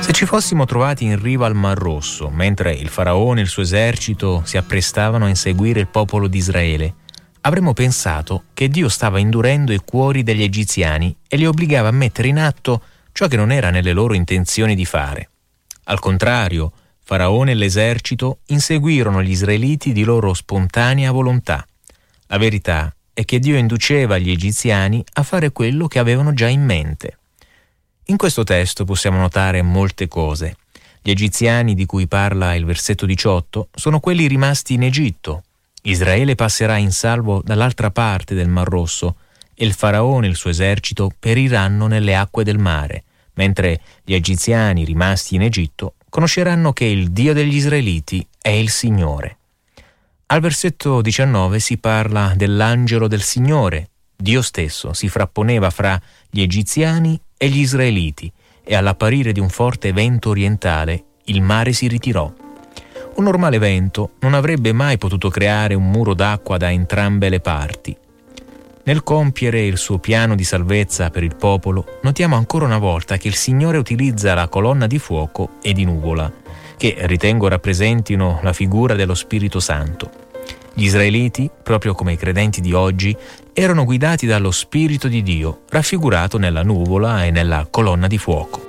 Se ci fossimo trovati in riva al Mar Rosso, mentre il faraone e il suo esercito si apprestavano a inseguire il popolo di Israele, avremmo pensato che Dio stava indurendo i cuori degli egiziani e li obbligava a mettere in atto ciò che non era nelle loro intenzioni di fare. Al contrario, Faraone e l'esercito inseguirono gli israeliti di loro spontanea volontà. La verità è che Dio induceva gli egiziani a fare quello che avevano già in mente. In questo testo possiamo notare molte cose. Gli egiziani di cui parla il versetto 18 sono quelli rimasti in Egitto. Israele passerà in salvo dall'altra parte del Mar Rosso e il faraone e il suo esercito periranno nelle acque del mare, mentre gli egiziani rimasti in Egitto conosceranno che il Dio degli israeliti è il Signore. Al versetto 19 si parla dell'angelo del Signore. Dio stesso si frapponeva fra gli egiziani e gli israeliti e all'apparire di un forte vento orientale il mare si ritirò. Un normale vento non avrebbe mai potuto creare un muro d'acqua da entrambe le parti. Nel compiere il suo piano di salvezza per il popolo, notiamo ancora una volta che il Signore utilizza la colonna di fuoco e di nuvola, che ritengo rappresentino la figura dello Spirito Santo. Gli israeliti, proprio come i credenti di oggi, erano guidati dallo Spirito di Dio, raffigurato nella nuvola e nella colonna di fuoco.